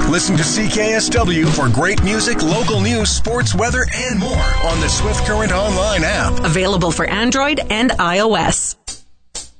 Listen to CKSW for great music, local news, sports, weather, and more on the Swift Current Online app. Available for Android and iOS.